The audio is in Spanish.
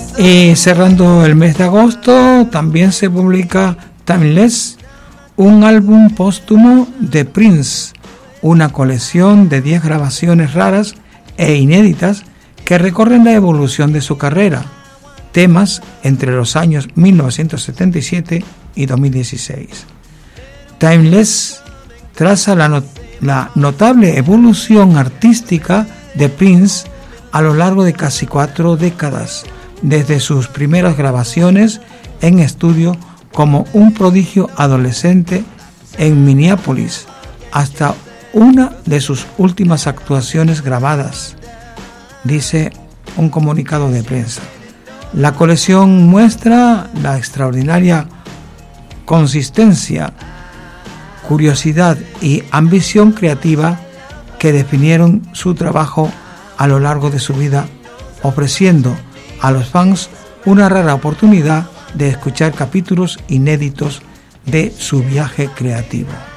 Y cerrando el mes de agosto también se publica Timeless, un álbum póstumo de Prince, una colección de 10 grabaciones raras e inéditas que recorren la evolución de su carrera, temas entre los años 1977 y 2016. Timeless traza la notable evolución artística de Prince a lo largo de casi 4 décadas, desde sus primeras grabaciones en estudio como un prodigio adolescente en Minneapolis hasta una de sus últimas actuaciones grabadas, dice un comunicado de prensa. La colección muestra la extraordinaria consistencia, curiosidad y ambición creativa que definieron su trabajo a lo largo de su vida, ofreciendo a los fans una rara oportunidad de escuchar capítulos inéditos de su viaje creativo.